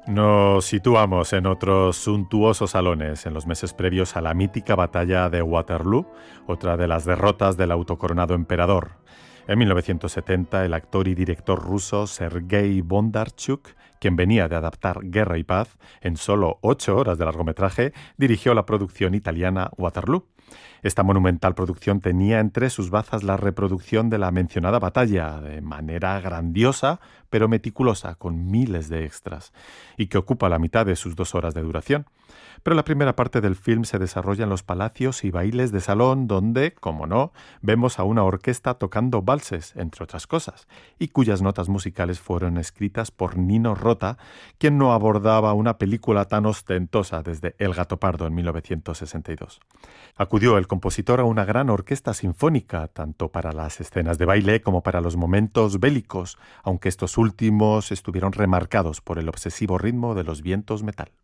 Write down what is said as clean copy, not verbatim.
Nos situamos en otros suntuosos salones en los meses previos a la mítica batalla de Waterloo, otra de las derrotas del autocoronado emperador. En 1970, el actor y director ruso Sergei Bondarchuk, quien venía de adaptar Guerra y Paz, en solo 8 horas de largometraje, dirigió la producción italiana Waterloo. Esta monumental producción tenía entre sus bazas la reproducción de la mencionada batalla, de manera grandiosa pero meticulosa, con miles de extras, y que ocupa la mitad de sus 2 horas de duración. Pero la primera parte del film se desarrolla en los palacios y bailes de salón donde, como no, vemos a una orquesta tocando valses, entre otras cosas, y cuyas notas musicales fueron escritas por Nino Rota, quien no abordaba una película tan ostentosa desde El gato pardo en 1962. Acudió el compositor a una gran orquesta sinfónica, tanto para las escenas de baile como para los momentos bélicos, aunque estos últimos estuvieron remarcados por el obsesivo ritmo de los vientos metal.